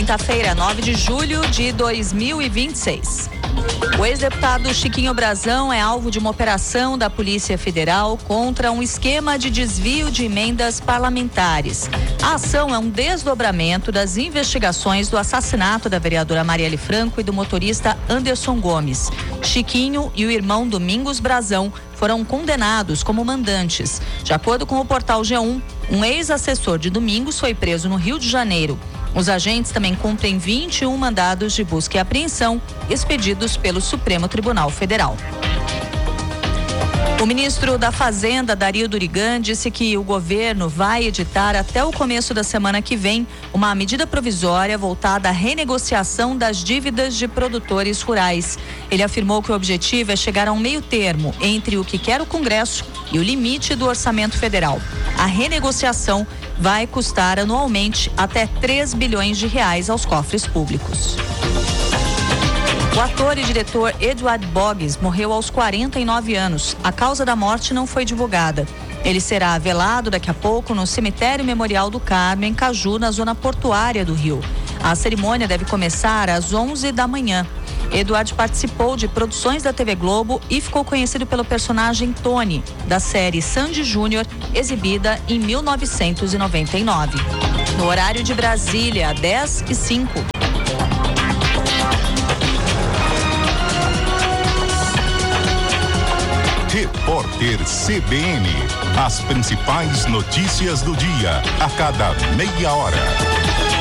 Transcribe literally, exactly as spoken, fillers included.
Quinta-feira, nove de julho de dois mil e vinte e seis. O ex-deputado Chiquinho Brazão é alvo de uma operação da Polícia Federal contra um esquema de desvio de emendas parlamentares. A ação é um desdobramento das investigações do assassinato da vereadora Marielle Franco e do motorista Anderson Gomes. Chiquinho e o irmão Domingos Brazão foram condenados como mandantes. De acordo com o portal G um, um ex-assessor de Domingos foi preso no Rio de Janeiro. Os agentes também cumprem vinte e um mandados de busca e apreensão expedidos pelo Supremo Tribunal Federal. O ministro da Fazenda, Dario Durigan, disse que o governo vai editar até o começo da semana que vem uma medida provisória voltada à renegociação das dívidas de produtores rurais. Ele afirmou que o objetivo é chegar a um meio termo entre o que quer o Congresso e o limite do orçamento federal. A renegociação vai custar anualmente até três bilhões de reais aos cofres públicos. O ator e diretor Edward Boggs morreu aos quarenta e nove anos. A causa da morte não foi divulgada. Ele será velado daqui a pouco no Cemitério Memorial do Carmo, em Caju, na zona portuária do Rio. A cerimônia deve começar às onze da manhã. Edward participou de produções da T V Globo e ficou conhecido pelo personagem Tony, da série Sandy Júnior, exibida em mil novecentos e noventa e nove. No horário de Brasília, dez e cinco. Repórter C B N. As principais notícias do dia, a cada meia hora.